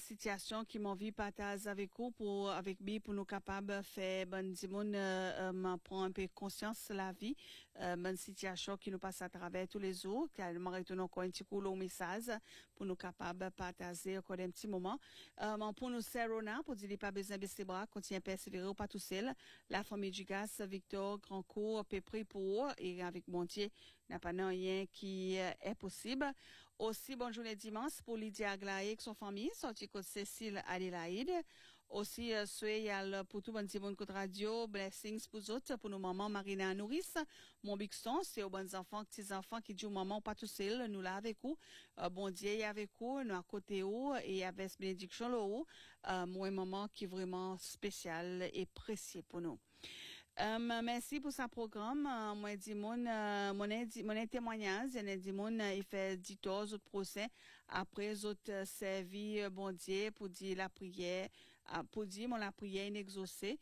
situation qui m'en vit partage avec vous avec nous capables faire bonne dimon prend un peu conscience de la vie bonne situation qui nous passe à travers tous les jours qu'elle retourne encore un petit coup le message pour nous capables partager encore un petit moment pour nous Serona pour dire pas besoin baisser bras continuer à persévérer pas tout seul la famille du gaz Victor Grandcourt peu près pour et avec mon Dieu n'a pas rien qui est possible. Aussi, bonne journée dimanche pour Lydia Aglaé et son famille, sorti côte Cécile Adélaïde. Aussi, soyez pour tout bon monde côte radio, blessings pour autres, pour nos mamans Marina Nourrice, mon Bixton, c'est aux bons enfants, petits enfants qui disent maman pas tout seul, nous là avec vous, bon Dieu avec vous, nous à côté où, et avec bénédiction là où, moi maman qui est vraiment spécial et précieux pour nous. Merci pour ce programme. Moi, dit mon témoignage, dit mon, il fait 10 autres procès. Après, autres servi, bon Dieu, pour dire la prière, pour dire la prière inexaucée.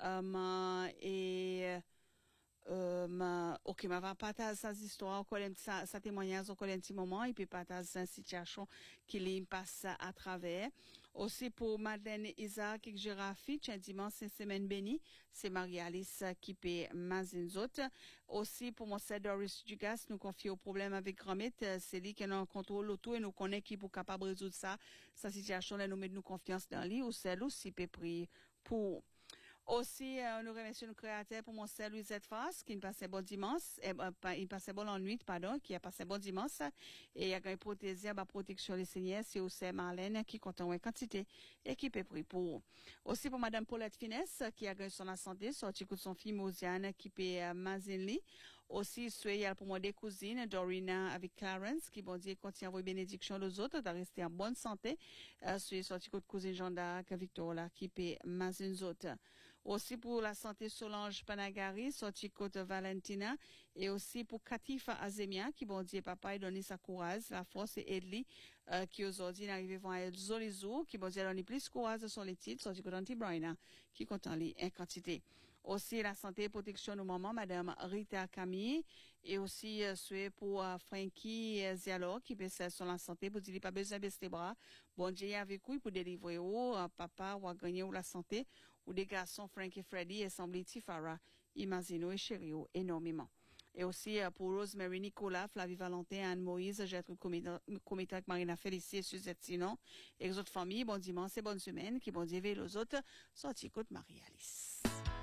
Ok, ma va partager sa histoire, encore sa témoignage, encore un petit moment, et puis partager sa situation qu'il passe à travers. Aussi pour Madeleine Isaac et Girafi, un dimanche, une semaine bénie, c'est Marie-Alice qui paie Mazinzot. Aussi pour mon sœur Doris Dugas, nous confie au problème avec Gromit, c'est lui qui a un contrôle auto et nous connaît qui pour capable de résoudre ça, sa situation, là, nous met nous confiance dans lui, ou celle aussi peut prier pour. Aussi, nous remercions le créateur pour mon sœur Louisette Fass, qui passait bon dimanche, il passait bon en nuit, pardon, qui a passé bon dimanche, et il a gagné protéger, protection les seigneurs, c'est aussi Marlène, qui compte en quantité, et qui peut prier pour. Aussi pour madame Paulette Finesse, qui a gagné son la santé, sorti de son fille Mosiane, qui peut Mazinli. Aussi, soyez pour moi des cousines, Dorina avec Clarence, qui bon Dieu continue à envoyer bénédiction aux autres, de rester en bonne santé. Soyez sorti de cousine Jean d'Arc, Victoria, qui peut Mazinzot. Aussi pour la santé Solange Panagari, sorti côte Valentina, et aussi pour Katifa Azemia, qui bon Dieu papa, et donné sa courage, la force et Edli, qui aujourd'hui n'arrive à être Zolizo, qui bon Dieu donné plus courage sur les titres, sorti côte Anti-Brina, qui compte en en quantité. Aussi la santé et protection au moment, madame Rita Camille, et aussi souhait pour Frankie Zialo, qui peut sur la santé, pour dire pas besoin de baisser les bras. Bon Dieu avec vous pour délivrer papa ou à gagner ou la santé, ou des garçons Frankie Freddy et semblé Tifara, Imagino et Chério énormément. Et aussi pour Rosemary Nicolas, Flavie Valentin, Anne Moïse, Gertrude Comité avec Marina Félicie et Suzette Sinon, et les autres familles, bon dimanche et bonne semaine, qui bon Dieu veille aux autres, sorti côte Marie-Alice.